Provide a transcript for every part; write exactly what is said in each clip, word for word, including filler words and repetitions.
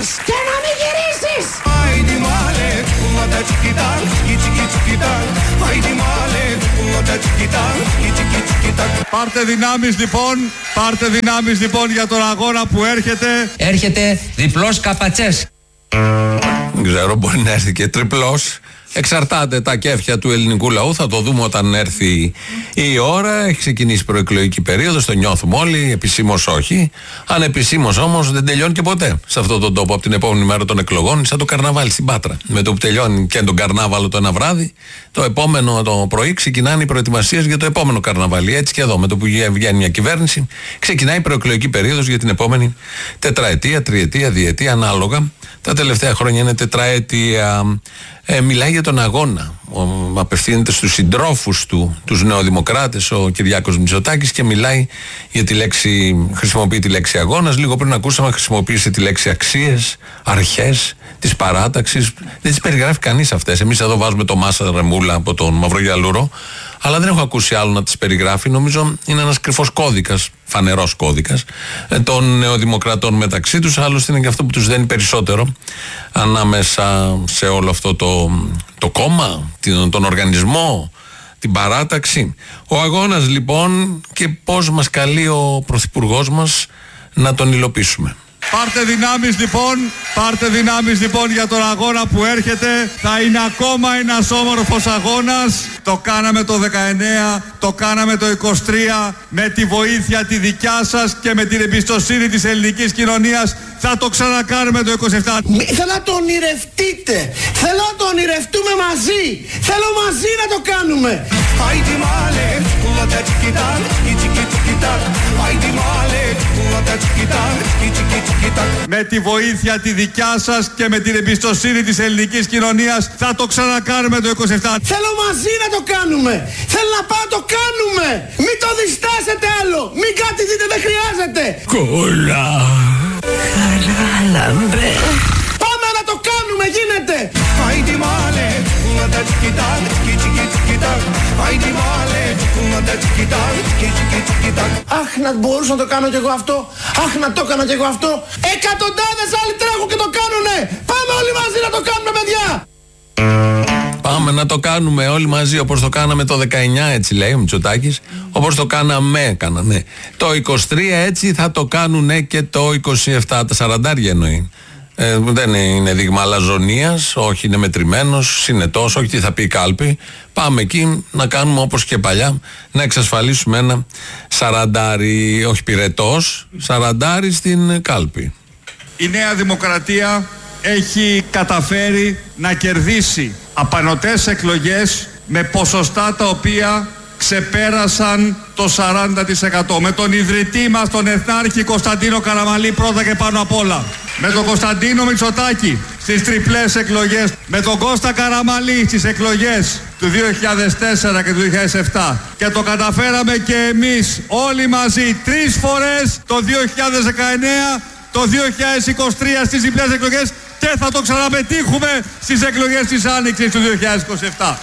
πας και να μην γυρίσεις. Πάρτε δυνάμεις λοιπόν, πάρτε δυνάμεις λοιπόν για τον αγώνα που έρχεται. Έρχεται διπλός καπατσές. Δεν ξέρω, μπορεί να έρθει και τριπλός. Εξαρτάται τα κέφια του ελληνικού λαού. Θα το δούμε όταν έρθει η ώρα. Έχει ξεκινήσει η προεκλογική περίοδος. Το νιώθουμε όλοι. Επισήμως όχι. Ανεπισήμως όμως δεν τελειώνει και ποτέ σε αυτόν τον τόπο. Από την επόμενη μέρα των εκλογών είναι σαν το καρναβάλι στην Πάτρα. Με το που τελειώνει και τον καρνάβαλο το ένα βράδυ, το επόμενο το πρωί ξεκινάνε οι προετοιμασίες για το επόμενο καρναβάλι. Έτσι και εδώ, με το που βγαίνει μια κυβέρνηση, ξεκινάει η προεκλογική περίοδος για την επόμενη τετραετία, τριετία, διετία, ανάλογα. Τα τελευταία χρόνια είναι τετραετία. Ε, μιλάει για τον αγώνα. Ο, απευθύνεται στους συντρόφους του, τους νεοδημοκράτες, ο Κυριάκος Μητσοτάκης, και μιλάει για τη λέξη, χρησιμοποιεί τη λέξη αγώνας. Λίγο πριν ακούσαμε χρησιμοποίησε τη λέξη αξίες, αρχές της παράταξης. Δεν τις περιγράφει κανείς αυτές. Εμείς εδώ βάζουμε το Μάσα Ρεμούλα από τον Μαυρογιαλούρο, αλλά δεν έχω ακούσει άλλο να τις περιγράφει. Νομίζω είναι ένας κρυφός κώδικας, φανερός κώδικας των νεοδημοκρατών μεταξύ τους. Άλλωστε είναι και αυτό που τους δένει περισσότερο ανάμεσα σε όλο αυτό το, το κόμμα, τον οργανισμό, την παράταξη. Ο αγώνας λοιπόν, και πώς μας καλεί ο Πρωθυπουργός μας να τον υλοποιήσουμε. Πάρτε δυνάμεις λοιπόν, πάρτε δυνάμεις λοιπόν για τον αγώνα που έρχεται. Θα είναι ακόμα ένας όμορφος αγώνας. Το κάναμε το δεκαεννέα, το κάναμε το είκοσι τρία. Με τη βοήθεια τη δικιά σας και με την εμπιστοσύνη της ελληνικής κοινωνίας θα το ξανακάνουμε το είκοσι επτά. Θέλω να το ονειρευτείτε. Θέλω να το ονειρευτούμε μαζί. Θέλω μαζί να το κάνουμε. Με τη βοήθεια τη δικιά σας και με την εμπιστοσύνη της ελληνικής κοινωνίας θα το ξανακάνουμε το είκοσι επτά. Θέλω μαζί να το κάνουμε. Θέλω να πάω να το κάνουμε. Μην το διστάσετε άλλο. Μην κάτι δείτε, δεν χρειάζεται. Κόλλα. Χαράλαμπε. Πάμε να το κάνουμε, γίνεται. Αχ, να μπορούσα να το κάνω κι εγώ αυτό. Αχ, να το έκανα κι εγώ αυτό. Εκατοντάδες άλλοι τρέχουν και το κάνουνε. Πάμε όλοι μαζί να το κάνουμε, παιδιά. Πάμε να το κάνουμε όλοι μαζί, όπως το κάναμε το δεκαεννέα, έτσι λέει ο Μητσοτάκης. Όπως το κάναμε, κάνανε. Το είκοσι τρία έτσι θα το κάνουνε και το είκοσι επτά. Τα σαραντάρια εννοεί. Ε, δεν είναι δείγμα αλαζονίας, όχι, είναι μετρημένος, συνετός, όχι τι θα πει η κάλπη. Πάμε εκεί να κάνουμε όπως και παλιά, να εξασφαλίσουμε ένα σαραντάρι, όχι πυρετός, σαραντάρι στην κάλπη. Η Νέα Δημοκρατία έχει καταφέρει να κερδίσει απανωτές εκλογές με ποσοστά τα οποία ξεπέρασαν το σαράντα τοις εκατό. Με τον ιδρυτή μας, τον Εθνάρχη Κωνσταντίνο Καραμανλή, πρώτα και πάνω απ' όλα. Με τον Κωνσταντίνο Μητσοτάκη στις τριπλές εκλογές. Με τον Κώστα Καραμανλή στις εκλογές του δύο χιλιάδες τέσσερα και του δύο χιλιάδες επτά. Και το καταφέραμε και εμείς όλοι μαζί τρεις φορές το δύο χιλιάδες δεκαεννέα, το δύο χιλιάδες είκοσι τρία στις διπλές εκλογές, και θα το ξαναπετύχουμε στις εκλογές της Άνοιξης του δύο χιλιάδες είκοσι επτά.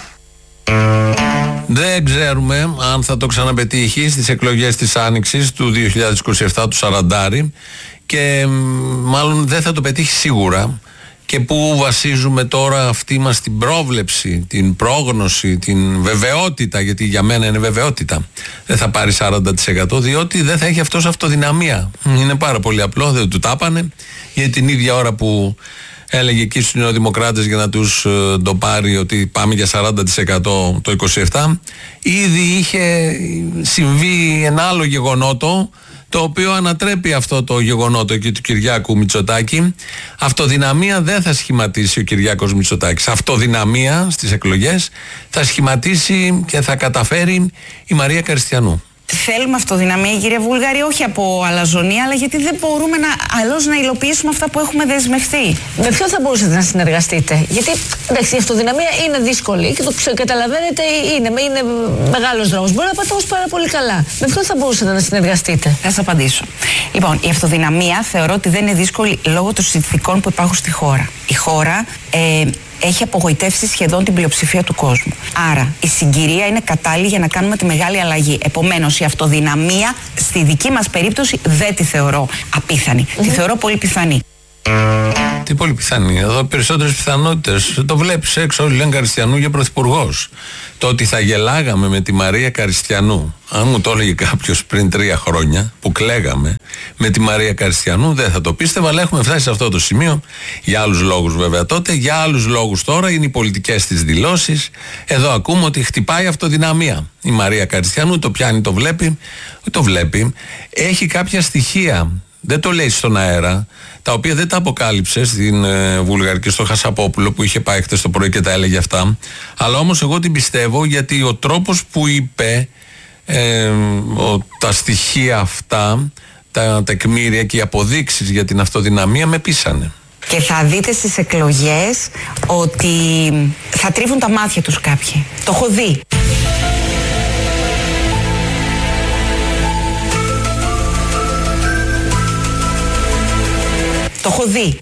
Δεν ξέρουμε αν θα το ξαναπετύχει στις εκλογές της Άνοιξης του δύο χιλιάδες είκοσι επτά, του σαραντάρι, και μάλλον δεν θα το πετύχει σίγουρα. Και που βασίζουμε τώρα αυτή μας την πρόβλεψη, την πρόγνωση, την βεβαιότητα, γιατί για μένα είναι βεβαιότητα. Δεν θα πάρει σαράντα τοις εκατό, διότι δεν θα έχει αυτός αυτοδυναμία. Είναι πάρα πολύ απλό, δεν του τάπανε, γιατί την ίδια ώρα που έλεγε εκεί στους νεοδημοκράτες για να τους ε, το πάρει ότι πάμε για σαράντα τοις εκατό το είκοσι επτά, ήδη είχε συμβεί ένα άλλο γεγονότο, το οποίο ανατρέπει αυτό το γεγονότο εκεί του Κυριάκου Μητσοτάκη. Αυτοδυναμία δεν θα σχηματίσει ο Κυριάκος Μητσοτάκης. Αυτοδυναμία στις εκλογές θα σχηματίσει και θα καταφέρει η Μαρία Καριστιανού. Θέλουμε αυτοδυναμία, κυρία Βούλγαρη, όχι από αλαζονία, αλλά γιατί δεν μπορούμε να, αλλιώς να υλοποιήσουμε αυτά που έχουμε δεσμευτεί. Με ποιον θα μπορούσατε να συνεργαστείτε? Γιατί εντάξει, η αυτοδυναμία είναι δύσκολη και το καταλαβαίνετε, είναι, είναι μεγάλος δρόμος. Μπορεί να πάτε όμως πάρα πολύ καλά. Με ποιον θα μπορούσατε να συνεργαστείτε? Θα σας απαντήσω. Λοιπόν, η αυτοδυναμία θεωρώ ότι δεν είναι δύσκολη λόγω των συνθηκών που υπάρχουν στη χώρα. Η χώρα ε, έχει απογοητεύσει σχεδόν την πλειοψηφία του κόσμου. Άρα η συγκυρία είναι κατάλληλη για να κάνουμε τη μεγάλη αλλαγή. Επομένως, η αυτοδυναμία στη δική μας περίπτωση δεν τη θεωρώ απίθανη. Mm-hmm. Τη θεωρώ πολύ πιθανή. Τι πολύ πιθανή. Εδώ περισσότερες πιθανότητες. Το βλέπεις έξω, όλοι λένε Καριστιανού για πρωθυπουργός. Το ότι θα γελάγαμε με τη Μαρία Καριστιανού, αν μου το έλεγε κάποιος πριν τρία χρόνια, που κλαίγαμε με τη Μαρία Καριστιανού, δεν θα το πίστευα, αλλά έχουμε φτάσει σε αυτό το σημείο. Για άλλους λόγους βέβαια τότε, για άλλους λόγους τώρα, είναι οι πολιτικές της δηλώσεις. Εδώ ακούμε ότι χτυπάει αυτοδυναμία. Η Μαρία Καριστιανού το πιάνει, το βλέπει, το βλέπει. Έχει κάποια στοιχεία. Δεν το λέει στον αέρα, τα οποία δεν τα αποκάλυψε στην ε, Βουλγαρική, στο Χασαπόπουλο που είχε πάει χτες το πρωί και τα έλεγε αυτά. Αλλά όμως εγώ την πιστεύω, γιατί ο τρόπος που είπε ε, ο, τα στοιχεία αυτά, τα τεκμήρια και οι αποδείξεις για την αυτοδυναμία με πείσανε. Και θα δείτε στις εκλογές ότι θα τρίβουν τα μάτια τους κάποιοι. Το έχω δει. Το έχω δει.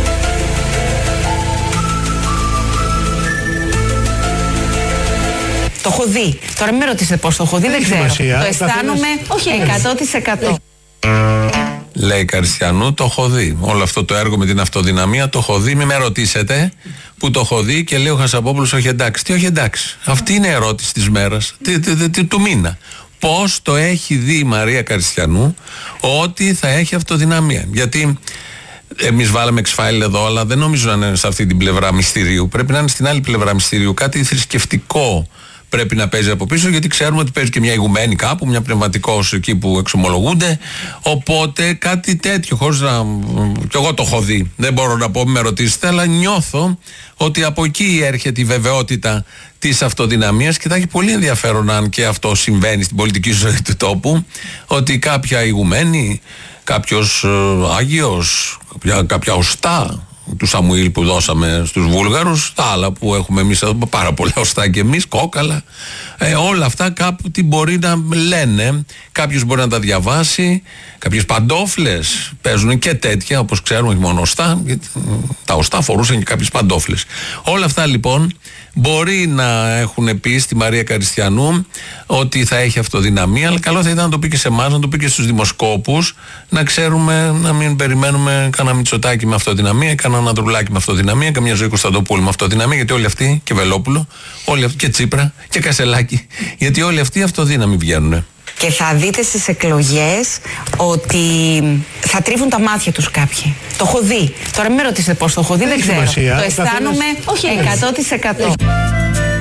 Το έχω δει. Τώρα μην με ρωτήσετε πώς το έχω δει, δεν ξέρω. Σημασία. Το αισθάνομαι όχι εκατό τοις εκατό. Λέει Καριστιανού, το έχω δει. Όλο αυτό το έργο με την αυτοδυναμία το έχω δει. Μην με ρωτήσετε που το έχω δει και λέει ο Χασαπόπουλος, όχι εντάξει. Τι όχι εντάξει. Αυτή είναι η ερώτηση της μέρας, τι, τι, τι, τι, του μήνα. Πώς το έχει δει η Μαρία Καριστιανού ότι θα έχει αυτοδυναμία. Γιατί εμείς βάλαμε X-File εδώ, αλλά δεν νομίζω να είναι σε αυτή την πλευρά μυστηρίου. Πρέπει να είναι στην άλλη πλευρά μυστηρίου. Κάτι θρησκευτικό πρέπει να παίζει από πίσω, γιατί ξέρουμε ότι παίζει και μια ηγουμένη κάπου, μια πνευματικός εκεί που εξομολογούνται. Οπότε κάτι τέτοιο, χωρίς να. Κι εγώ το έχω δει. Δεν μπορώ να πω, με ρωτήσετε, αλλά νιώθω ότι από εκεί έρχεται η βεβαιότητα της αυτοδυναμίας και θα έχει πολύ ενδιαφέρον αν και αυτό συμβαίνει στην πολιτική ζωή του τόπου, ότι κάποια ηγουμένη, κάποιος ε, Άγιος, κάποια, κάποια οστά του Σαμουήλ που δώσαμε στους Βούλγαρους, τα άλλα που έχουμε εμείς εδώ, πάρα πολλά οστά και εμείς, κόκαλα, ε, όλα αυτά κάπου τι μπορεί να λένε, κάποιος μπορεί να τα διαβάσει, κάποιες παντόφλες παίζουν και τέτοια, όπως ξέρουμε, όχι μόνο οστά, γιατί τα οστά φορούσαν και κάποιες παντόφλες. Όλα αυτά λοιπόν μπορεί να έχουν πει στη Μαρία Καριστιανού ότι θα έχει αυτοδυναμία, αλλά καλό θα ήταν να το πει και σε εμάς, να το πει και στους δημοσκόπους, να ξέρουμε, να μην περιμένουμε κανένα Μητσοτάκη με αυτοδυναμία, κανένα Ανδρουλάκη με αυτοδυναμία, καμιά Ζωή Κωνσταντοπούλου με αυτοδυναμία, γιατί όλοι αυτοί, και Βελόπουλο, όλοι αυτοί, και Τσίπρα και Κασελάκη, γιατί όλοι αυτοί αυτοδύναμοι βγαίνουν. Και θα δείτε στις εκλογές ότι θα τρίβουν τα μάτια τους κάποιοι. Το έχω δει. Τώρα μην με ρωτήσετε πώς το έχω δει, δεν ξέρω. Το αισθάνομαι όχι εκατό τοις εκατό.